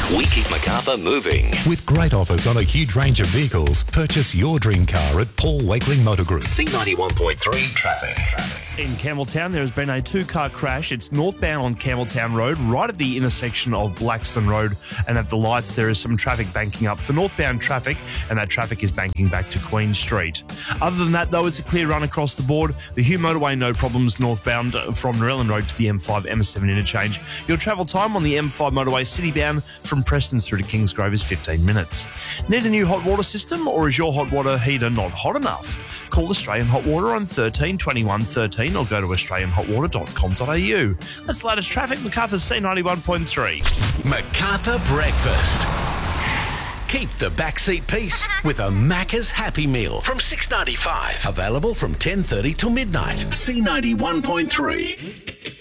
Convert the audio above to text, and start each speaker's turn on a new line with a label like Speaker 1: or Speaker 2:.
Speaker 1: We keep Macarthur moving.
Speaker 2: With great offers on a huge range of vehicles, purchase your dream car at Paul Wakeling Motor Group.
Speaker 1: C91.3 traffic.
Speaker 3: In Campbelltown, there has been a two-car crash. It's northbound on Campbelltown Road, right at the intersection of Blackstone Road, and at the lights there is some traffic banking up for northbound traffic, and that traffic is banking back to Queen Street. Other than that, though, it's a clear run across the board. The Hugh Motorway, no problems northbound from Narellan Road to the M5 M7 interchange. Your travel time on the M5 motorway citybound from Preston through to Kingsgrove is 15 minutes. Need a new hot water system, or is your hot water heater not hot enough? Call Australian Hot Water on 13 21 13 or go to australianhotwater.com.au. That's the latest traffic. Macarthur's C91.3.
Speaker 1: Macarthur Breakfast. Keep the backseat peace with a Macca's Happy Meal from $6.95. Available from 10:30 till midnight. C91.3.